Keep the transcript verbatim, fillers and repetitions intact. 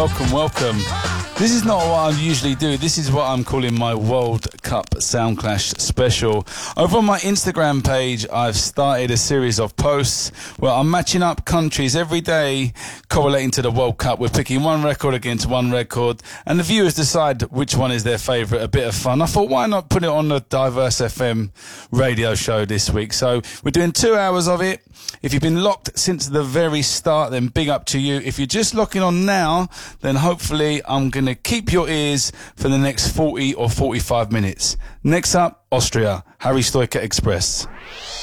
Welcome, welcome. This is not what I usually do. This is what I'm calling my World Cup Soundclash special. Over on my Instagram page, I've started a series of posts where I'm matching up countries every day correlating to the World Cup. We're picking one record against one record, and the viewers decide which one is their favourite. A bit of fun. I thought, why not put it on the Diverse F M radio show this week? So we're doing two hours of it. If you've been locked since the very start, then big up to you. If you're just locking on now, then hopefully I'm going to keep your ears for the next forty or forty-five minutes. Next up, Austria, Harry Stoiker Express.